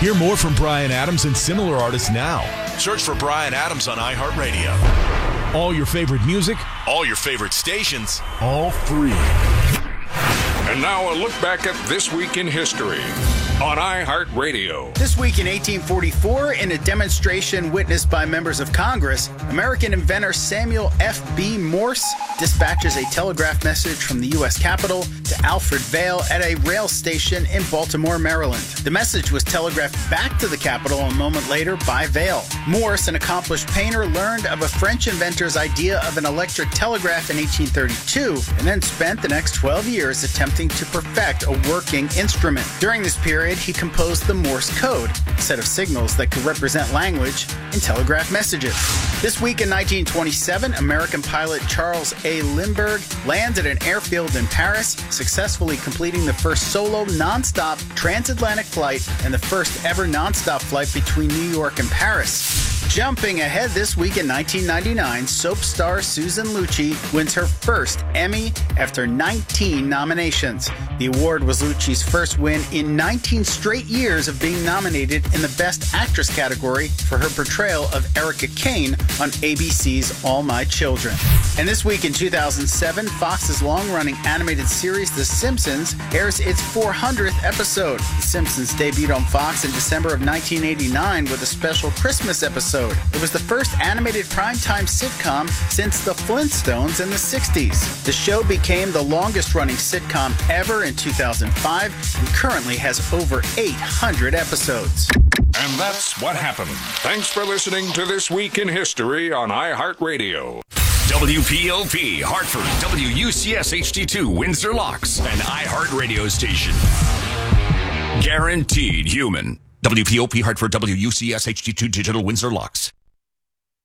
Hear more from Bryan Adams and similar artists now. Search for Bryan Adams on iHeartRadio. All your favorite music, all your favorite stations, all free. And now a look back at This Week in History on iHeartRadio. This week in 1844, in a demonstration witnessed by members of Congress, American inventor Samuel F.B. Morse dispatches a telegraph message from the U.S. Capitol to Alfred Vail at a rail station in Baltimore, Maryland. The message was telegraphed back to the Capitol a moment later by Vail. Morse, an accomplished painter, learned of a French inventor's idea of an electric telegraph in 1832 and then spent the next 12 years attempting to perfect a working instrument. During this period, he composed the Morse code, a set of signals that could represent language in telegraph messages. This week in 1927, American pilot Charles A. Lindbergh lands at an airfield in Paris, successfully completing the first solo non-stop transatlantic flight and the first ever non-stop flight between New York and Paris. Jumping ahead this week in 1999, soap star Susan Lucci wins her first Emmy after 19 nominations. The award was Lucci's first win in 19 straight years of being nominated in the Best Actress category for her portrayal of Erica Kane on ABC's All My Children. And this week in 2007, Fox's long-running animated series The Simpsons airs its 400th episode. The Simpsons debuted on Fox in December of 1989 with a special Christmas episode. It was the first animated primetime sitcom since The Flintstones in the 60s. The show became the longest-running sitcom ever in 2005 and currently has over 800 episodes. And that's what happened. Thanks for listening to This Week in History on iHeartRadio. WPOP Hartford, WUCS HD2 Windsor Locks, an iHeartRadio station. Guaranteed human. WPOP Hartford, WUCS HD2 Digital Windsor Locks.